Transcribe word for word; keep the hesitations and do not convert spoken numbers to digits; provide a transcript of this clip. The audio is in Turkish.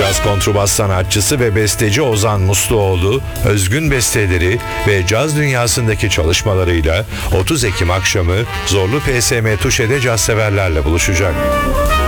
Caz kontrbas sanatçısı ve besteci Ozan Musluoğlu, özgün besteleri ve caz dünyasındaki çalışmalarıyla otuz Ekim akşamı Zorlu P S M Tuşe'de caz severlerle buluşacak.